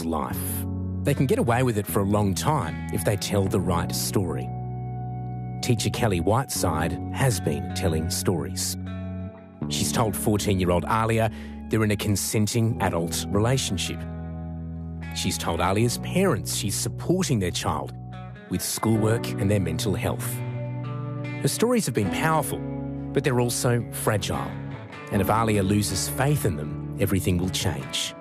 child's life. They can get away with it for a long time if they tell the right story. Teacher Kelly Whiteside has been telling stories. She's told 14-year-old Ahlia they're in a consenting adult relationship. She's told Ahlia's parents she's supporting their child with schoolwork and their mental health. Her stories have been powerful, but they're also fragile. And if Ahlia loses faith in them, everything will change.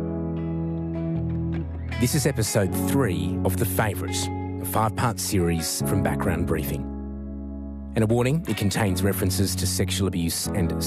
This is episode 3 of The Favourite, a 5-part series from Background Briefing. And a warning, it contains references to sexual abuse and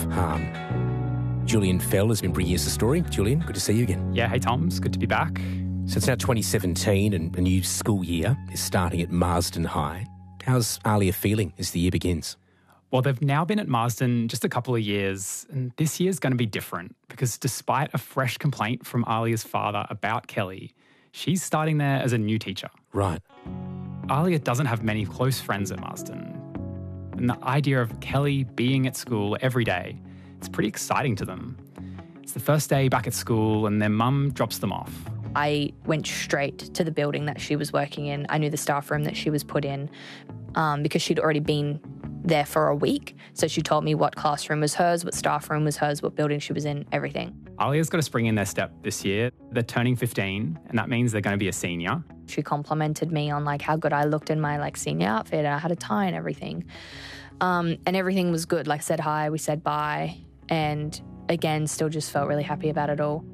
self-harm. Julian Fell has been bringing us the story. Julian, good to see you again. Yeah, hey Tom, it's good to be back. So it's now 2017 and a new school year is starting at Marsden High. How's Ahlia feeling as the year begins? Well, they've now been at Marsden just a couple of years, and this year's going to be different because despite a fresh complaint from Ahlia's father about Kelly, she's starting there as a new teacher. Right. Ahlia doesn't have many close friends at Marsden, and the idea of Kelly being at school every day, it's pretty exciting to them. It's the first day back at school and their mum drops them off. I went straight to the building that she was working in. I knew the staff room that she was put in because she'd already been there for a week. So she told me what classroom was hers, what staff room was hers, what building she was in, everything. Ahlia's got a spring in their step this year. They're turning 15, and that means they're going to be a senior. She complimented me on how good I looked in my senior outfit. I had a tie and everything. And everything was good. Said hi, we said bye, and again, still just felt really happy about it all.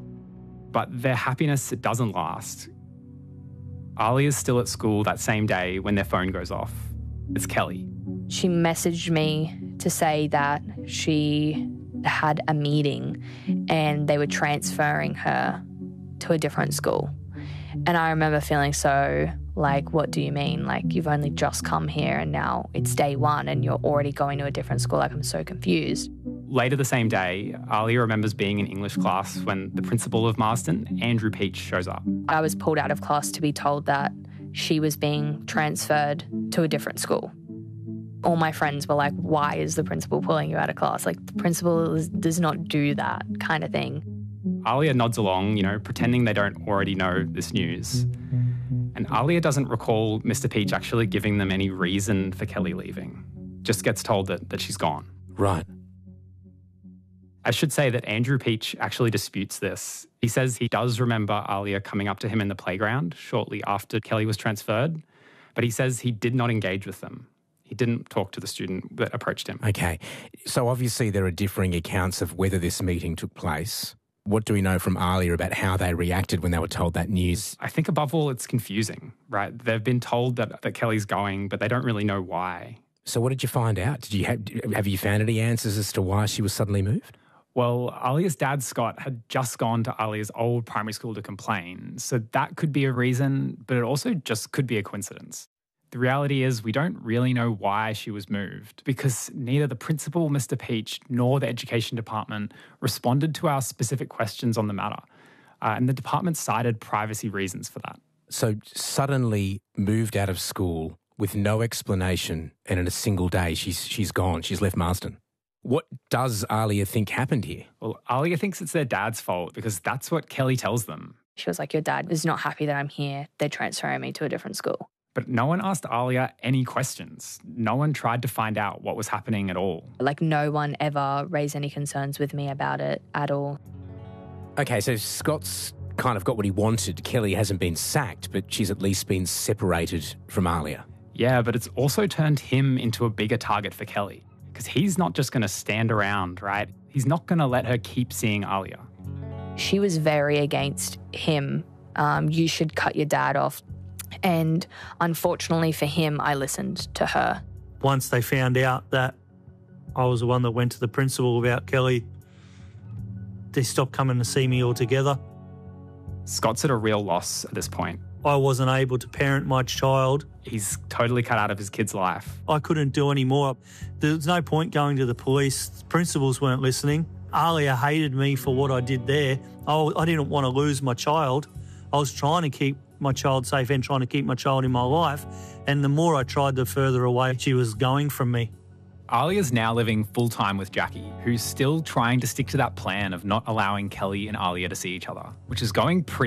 But their happiness, it doesn't last. Ahlia's still at school that same day when their phone goes off. It's Kelly. She messaged me to say that she had a meeting and they were transferring her to a different school. And I remember feeling so what do you mean? You've only just come here and now it's day one and you're already going to a different school. I'm so confused. Later the same day, Ahlia remembers being in English class when the principal of Marsden, Andrew Peach, shows up. I was pulled out of class to be told that she was being transferred to a different school. All my friends were like, why is the principal pulling you out of class? The principal does not do that kind of thing. Ahlia nods along, pretending they don't already know this news. And Ahlia doesn't recall Mr. Peach actually giving them any reason for Kelly leaving. Just gets told that she's gone. Right. I should say that Andrew Peach actually disputes this. He says he does remember Ahlia coming up to him in the playground shortly after Kelly was transferred, but he says he did not engage with them. He didn't talk to the student that approached him. Okay. So obviously there are differing accounts of whether this meeting took place. What do we know from Ahlia about how they reacted when they were told that news? I think above all, it's confusing, right? They've been told that Kelly's going, but they don't really know why. So what did you find out? Did you have you found any answers as to why she was suddenly moved? Well, Ahlia's dad, Scott, had just gone to Ahlia's old primary school to complain. So that could be a reason, but it also just could be a coincidence. The reality is we don't really know why she was moved because neither the principal, Mr. Peach, nor the education department responded to our specific questions on the matter. And the department cited privacy reasons for that. So suddenly moved out of school with no explanation and in a single day she's gone. She's left Marsden. What does Ahlia think happened here? Well, Ahlia thinks it's their dad's fault because that's what Kelly tells them. She was like, your dad is not happy that I'm here. They're transferring me to a different school. But no one asked Ahlia any questions. No one tried to find out what was happening at all. No one ever raised any concerns with me about it at all. Okay, so Scott's kind of got what he wanted. Kelly hasn't been sacked, but she's at least been separated from Ahlia. Yeah, but it's also turned him into a bigger target for Kelly. Because he's not just going to stand around, right? He's not going to let her keep seeing Ahlia. She was very against him. You should cut your dad off. And unfortunately for him, I listened to her. Once they found out that I was the one that went to the principal about Kelly, they stopped coming to see me altogether. Scott's at a real loss at this point. I wasn't able to parent my child. He's totally cut out of his kid's life. I couldn't do any more. There was no point going to the police. The principals weren't listening. Ahlia hated me for what I did there. I didn't want to lose my child. I was trying to keep my child safe and trying to keep my child in my life. And the more I tried, the further away she was going from me. Ahlia's now living full-time with Jackie, who's still trying to stick to that plan of not allowing Kelly and Ahlia to see each other, which is going pretty